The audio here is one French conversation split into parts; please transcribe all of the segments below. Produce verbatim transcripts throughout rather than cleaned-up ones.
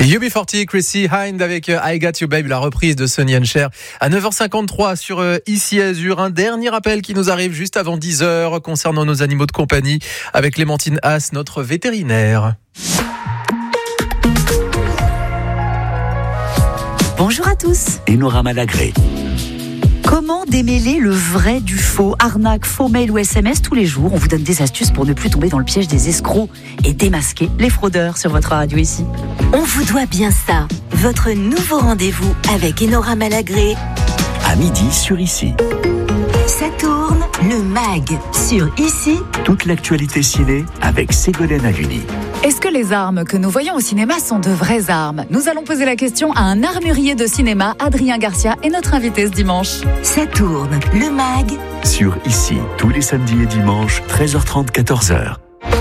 U B quarante, Chrissy Hynde avec I Got You Babe, la reprise de Sonny and Cher à neuf heures cinquante-trois sur Ici Azur. Un dernier appel qui nous arrive juste avant dix heures concernant nos animaux de compagnie avec Clémentine Haas, notre vétérinaire. Bonjour à tous. Enora Malagré. Comment démêler le vrai du faux? Arnaque, faux mail ou S M S tous les jours. On vous donne des astuces pour ne plus tomber dans le piège des escrocs et démasquer les fraudeurs sur votre radio ici. On vous doit bien ça. Votre nouveau rendez-vous avec Enora Malagré. À midi sur Ici. Ça tourne, le mag sur Ici. Toute l'actualité ciné avec Ségolène Haluni. Est-ce que les armes que nous voyons au cinéma sont de vraies armes? Nous allons poser la question à un armurier de cinéma, Adrien Garcia, est notre invité ce dimanche. Ça tourne, le mag sur Ici, tous les samedis et dimanches, treize heures trente, quatorze heures.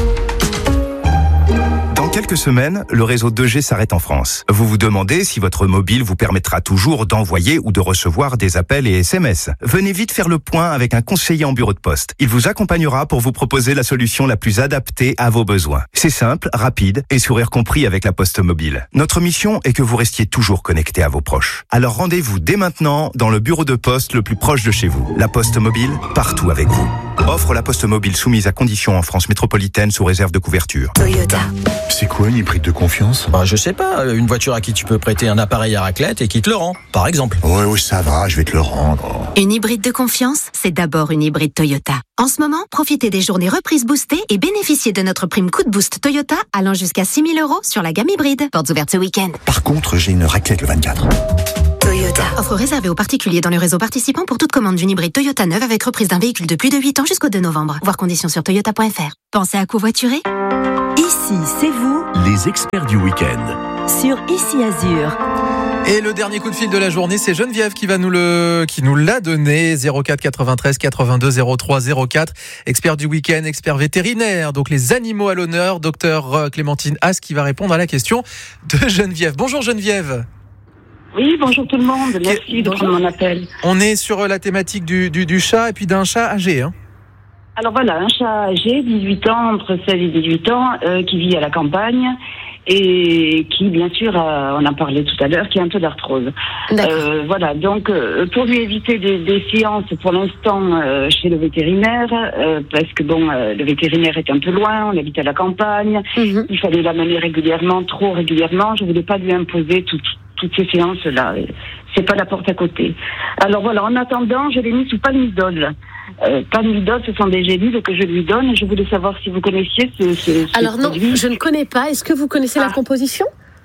Dans quelques semaines, le réseau deux G s'arrête en France. Vous vous demandez si votre mobile vous permettra toujours d'envoyer ou de recevoir des appels et S M S. Venez vite faire le point avec un conseiller en bureau de poste. Il vous accompagnera pour vous proposer la solution la plus adaptée à vos besoins. C'est simple, rapide et sourire compris avec la Poste Mobile. Notre mission est que vous restiez toujours connecté à vos proches. Alors rendez-vous dès maintenant dans le bureau de poste le plus proche de chez vous. La Poste Mobile, partout avec vous. Offre la Poste Mobile soumise à conditions en France métropolitaine sous réserve de couverture. Toyota. C'est quoi une hybride de confiance? Bah, je sais pas, une voiture à qui tu peux prêter un appareil à raclette et qui te le rend, par exemple. Ouais, ouais, ça va, je vais te le rendre. Une hybride de confiance, c'est d'abord une hybride Toyota. En ce moment, profitez des journées reprises boostées et bénéficiez de notre prime coup de boost Toyota allant jusqu'à six mille euros sur la gamme hybride. Portes ouvertes ce week-end. Par contre, j'ai une raclette le vingt-quatre. Toyota. Offre réservée aux particuliers dans le réseau participant pour toute commande d'une hybride Toyota neuve avec reprise d'un véhicule de plus de huit ans jusqu'au deux novembre. Voir conditions sur toyota point f r. Pensez à covoiturer? Ici, c'est vous. Les experts du week-end. Sur Ici Azur. Et le dernier coup de fil de la journée, c'est Geneviève qui va nous le, qui nous l'a donné. zéro quatre quatre-vingt-treize quatre-vingt-deux zéro trois zéro quatre. Expert du week-end, expert vétérinaire. Donc les animaux à l'honneur. Docteur Clémentine Haas qui va répondre à la question de Geneviève. Bonjour Geneviève. Oui, bonjour tout le monde. Merci de prendre mon appel. On est sur la thématique du, du, du chat et puis d'un chat âgé. Hein. Alors voilà, un chat âgé, dix-huit ans, entre seize et dix-huit ans, euh, qui vit à la campagne et qui, bien sûr, a, on en parlait tout à l'heure, qui a un peu d'arthrose. Euh, voilà, donc euh, pour lui éviter des, des séances pour l'instant euh, chez le vétérinaire, euh, parce que bon, euh, le vétérinaire est un peu loin, on habite à la campagne, mm-hmm. Il fallait l'amener régulièrement, trop régulièrement, je voulais pas lui imposer tout, toutes ces séances-là. C'est pas la porte à côté. Alors voilà, en attendant, je l'ai mis sous palmidol. Euh, palmidol, ce sont des gélules que je lui donne. Je voulais savoir si vous connaissiez ce, ce, ce Alors non, produit. Je ne connais pas. Est-ce que vous connaissez ah. la composition ?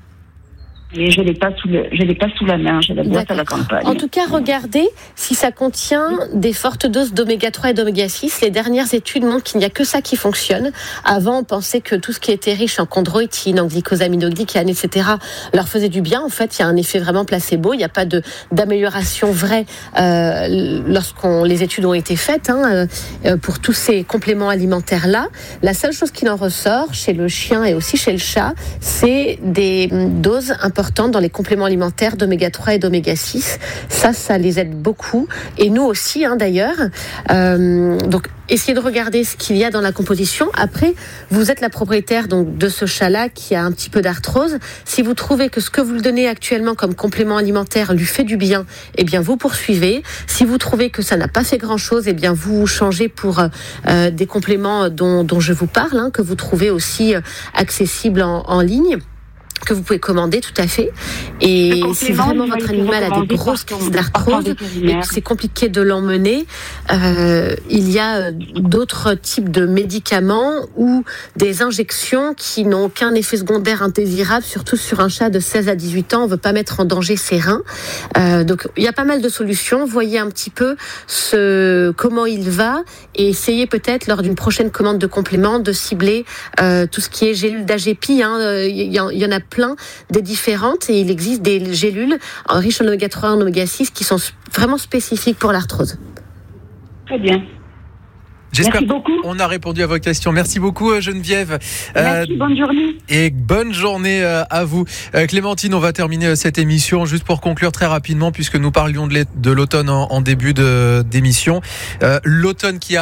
Et je l'ai pas sous le, je l'ai pas sous la main, j'ai la boîte à la campagne. En tout cas, regardez si ça contient des fortes doses d'oméga trois et d'oméga six. Les dernières études montrent qu'il n'y a que ça qui fonctionne. Avant, on pensait que tout ce qui était riche en chondroïtine, en glycosaminoglycane, et cetera, leur faisait du bien. En fait, il y a un effet vraiment placebo. Il n'y a pas de d'amélioration vraie euh, lorsqu'on les études ont été faites hein, euh, pour tous ces compléments alimentaires là. La seule chose qui en ressort chez le chien et aussi chez le chat, c'est des doses importantes dans les compléments alimentaires d'oméga trois et d'oméga six. Ça, ça les aide beaucoup. Et nous aussi, hein, d'ailleurs. Euh, donc, essayez de regarder ce qu'il y a dans la composition. Après, vous êtes la propriétaire donc, de ce chat-là qui a un petit peu d'arthrose. Si vous trouvez que ce que vous lui donnez actuellement comme complément alimentaire lui fait du bien, eh bien, vous poursuivez. Si vous trouvez que ça n'a pas fait grand-chose, eh bien, vous changez pour euh, des compléments dont, dont je vous parle, hein, que vous trouvez aussi euh, accessibles en, en ligne, que vous pouvez commander tout à fait. Et si vraiment votre animal a des grosses crises d'arthrose et que c'est compliqué de l'emmener, euh, il y a d'autres types de médicaments ou des injections qui n'ont aucun effet secondaire indésirable, surtout sur un chat de seize à dix-huit ans. On ne veut pas mettre en danger ses reins. Euh, donc, il y a pas mal de solutions. Voyez un petit peu ce, comment il va et essayez peut-être, lors d'une prochaine commande de compléments, de cibler euh, tout ce qui est gélules d'A G P I. Hein. Il y, y en a plein des différentes et il existe des gélules riches en oméga trois et en oméga six qui sont vraiment spécifiques pour l'arthrose. Très bien. J'espère qu'on a répondu à vos questions. Merci beaucoup Geneviève. Merci, euh, bonne journée. Et bonne journée à vous. Euh, Clémentine, on va terminer cette émission juste pour conclure très rapidement puisque nous parlions de l'automne en, en début de, d'émission. Euh, l'automne qui a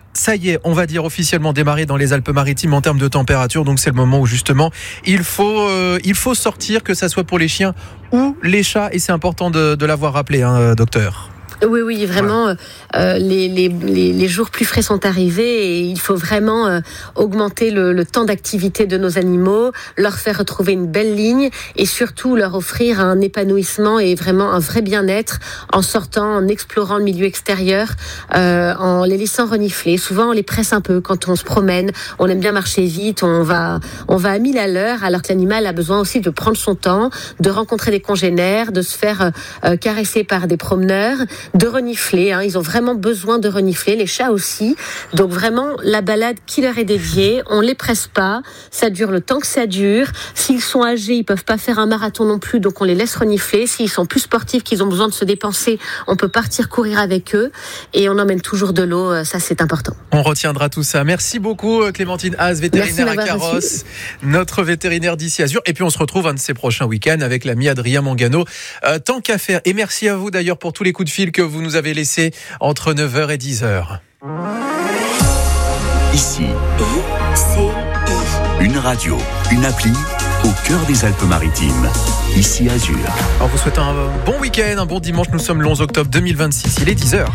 ça y est, on va dire officiellement démarré dans les Alpes-Maritimes en termes de température. Donc c'est le moment où justement il faut, euh, il faut sortir, que ça soit pour les chiens ou les chats. Et c'est important de, de l'avoir rappelé, hein, docteur. Oui, oui, vraiment, ouais. euh, les, les, les, les jours plus frais sont arrivés et il faut vraiment euh, augmenter le, le temps d'activité de nos animaux, leur faire retrouver une belle ligne et surtout leur offrir un épanouissement et vraiment un vrai bien-être en sortant, en explorant le milieu extérieur, euh, en les laissant renifler. Souvent, on les presse un peu quand on se promène, on aime bien marcher vite, on va, on va à mille à l'heure, alors que l'animal a besoin aussi de prendre son temps, de rencontrer des congénères, de se faire euh, caresser par des promeneurs, de renifler, hein. Ils ont vraiment besoin de renifler, les chats aussi. Donc vraiment, la balade qui leur est dédiée, on les presse pas, ça dure le temps que ça dure. S'ils sont âgés, ils peuvent pas faire un marathon non plus, donc on les laisse renifler. S'ils sont plus sportifs, qu'ils ont besoin de se dépenser, on peut partir courir avec eux et on emmène toujours de l'eau, ça c'est important. On retiendra tout ça. Merci beaucoup Clémentine Haas, vétérinaire à Carrosse, notre vétérinaire d'ici Azur. Et puis on se retrouve un de ces prochains week-ends avec l'ami Adrien Mangano. Euh, tant qu'à faire. Et merci à vous d'ailleurs pour tous les coups de fil que vous nous avez laissés entre neuf heures et dix heures. Ici, une radio, une appli au cœur des Alpes-Maritimes. Ici Azur. On vous souhaite un bon week-end, un bon dimanche. Nous sommes le onze octobre deux mille vingt-six. Il est dix heures.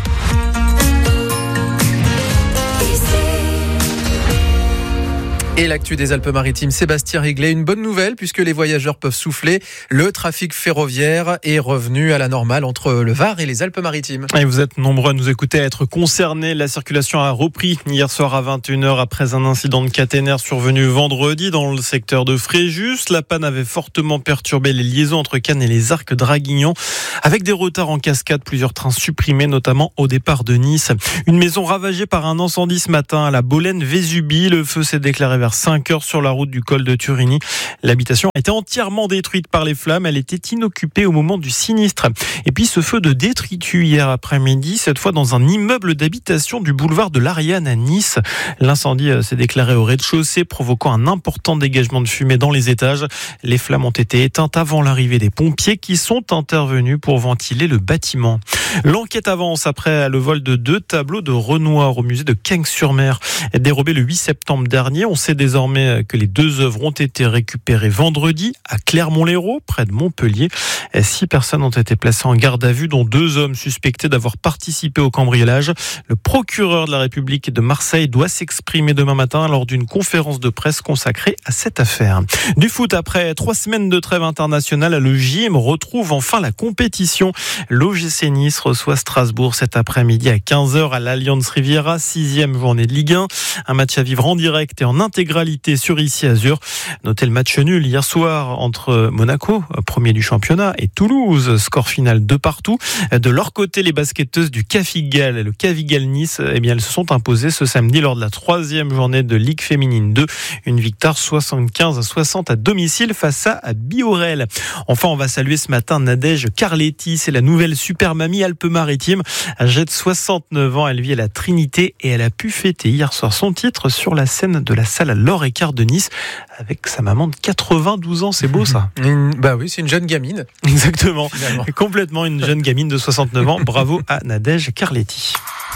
Et l'actu des Alpes-Maritimes, Sébastien Riglet, une bonne nouvelle puisque les voyageurs peuvent souffler. Le trafic ferroviaire est revenu à la normale entre le Var et les Alpes-Maritimes. Et vous êtes nombreux à nous écouter, à être concernés. La circulation a repris hier soir à vingt et une heures après un incident de caténaire survenu vendredi dans le secteur de Fréjus. La panne avait fortement perturbé les liaisons entre Cannes et les Arcs Draguignan avec des retards en cascade, plusieurs trains supprimés, notamment au départ de Nice. Une maison ravagée par un incendie ce matin à la Bolène-Vésubie. Le feu s'est déclaré vers cinq heures sur la route du col de Turini. L'habitation a été entièrement détruite par les flammes. Elle était inoccupée au moment du sinistre. Et puis ce feu de détritus hier après-midi, cette fois dans un immeuble d'habitation du boulevard de l'Ariane à Nice. L'incendie s'est déclaré au rez-de-chaussée, provoquant un important dégagement de fumée dans les étages. Les flammes ont été éteintes avant l'arrivée des pompiers qui sont intervenus pour ventiler le bâtiment. L'enquête avance après le vol de deux tableaux de Renoir au musée de Cagnes-sur-Mer. Dérobés le huit septembre dernier, on sait désormais que les deux œuvres ont été récupérées vendredi à Clermont-Lérault, près de Montpellier. Six personnes ont été placées en garde à vue, dont deux hommes suspectés d'avoir participé au cambriolage. Le procureur de la République de Marseille doit s'exprimer demain matin lors d'une conférence de presse consacrée à cette affaire. Du foot, après trois semaines de trêve internationale, le J M retrouve enfin la compétition. L'O G C Nice reçoit Strasbourg cet après-midi à quinze heures à l'Allianz Riviera, sixième journée de Ligue un. Un match à vivre en direct et en intégralité sur Ici Azur. Notez le match nul hier soir entre Monaco, premier du championnat, et Toulouse, score final deux partout. De leur côté, les basketteuses du Cavigal et le Cavigal Nice, eh bien, elles se sont imposées ce samedi lors de la troisième journée de Ligue féminine deux. Une victoire soixante-quinze à soixante à domicile face à Biorel. Enfin, on va saluer ce matin Nadège Carletti, c'est la nouvelle super mamie Alpes-Maritimes. Âgée de soixante-neuf ans, elle vit à la Trinité et elle a pu fêter hier soir son titre sur la scène de la salle L'Or Écart de Nice avec sa maman de quatre-vingt-douze ans. C'est beau ça. Mmh, bah oui, c'est une jeune gamine. Exactement. Finalement. Complètement une jeune gamine de soixante-neuf ans. Bravo à Nadège Carletti.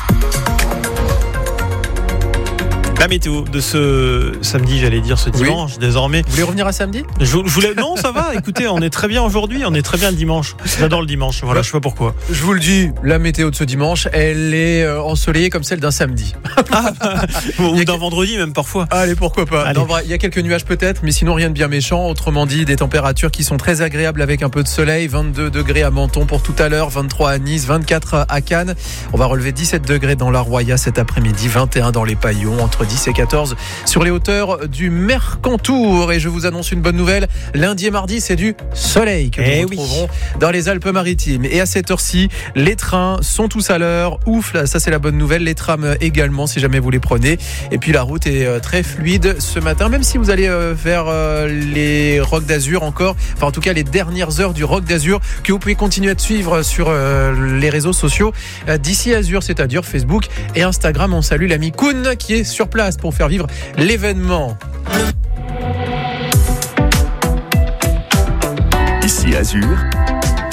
La météo de ce samedi, j'allais dire ce dimanche, oui. Désormais. Vous voulez revenir à samedi ? je, je voulais. Non, ça va. Écoutez, on est très bien aujourd'hui. On est très bien le dimanche. J'adore le dimanche. Voilà, ouais. Je sais pas pourquoi. Je vous le dis, la météo de ce dimanche, elle est ensoleillée comme celle d'un samedi. Ah, bah, ou d'un vendredi même parfois. Allez, pourquoi pas. Non, il y a quelques nuages peut-être, mais sinon rien de bien méchant. Autrement dit, des températures qui sont très agréables avec un peu de soleil. vingt-deux degrés à Menton pour tout à l'heure, vingt-trois à Nice, vingt-quatre à Cannes. On va relever dix-sept degrés dans la Roya cet après-midi, vingt et un dans les Paillons, entre dix et quatorze sur les hauteurs du Mercantour. Et je vous annonce une bonne nouvelle, lundi et mardi c'est du soleil que nous eh retrouverons oui. dans les Alpes-Maritimes. Et à cette heure-ci, les trains sont tous à l'heure. Ouf, là, ça c'est la bonne nouvelle. Les trams également si jamais vous les prenez. Et puis la route est très fluide ce matin, même si vous allez vers les Rocs d'Azur encore, enfin en tout cas les dernières heures du Roc d'Azur que vous pouvez continuer de suivre sur les réseaux sociaux d'Ici Azur, c'est-à-dire Facebook et Instagram. On salue l'ami Koun qui est sur place pour faire vivre l'événement. Ici Azur,